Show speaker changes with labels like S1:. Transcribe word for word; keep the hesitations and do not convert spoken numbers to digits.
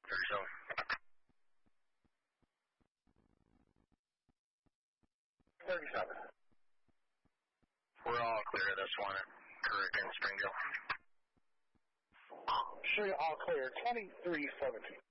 S1: thirty-seven.
S2: thirty-seven.
S1: We're all clear at this one. Correct in Springdale.
S2: Sure, all clear. twenty-three seventeen.